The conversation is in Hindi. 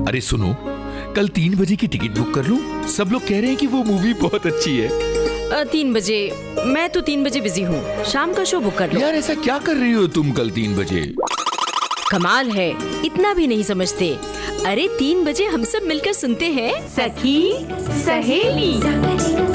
अरे सुनो, कल 3 बजे की टिकट बुक कर लूं? सब लोग कह रहे हैं कि वो मूवी बहुत अच्छी है। 3 बजे? मैं तो 3 बजे बिजी हूँ, शाम का शो बुक कर लो। यार ऐसा क्या कर रही हो तुम कल 3 बजे? कमाल है, इतना भी नहीं समझते। अरे 3 बजे हम सब मिलकर सुनते हैं सखी सहेली।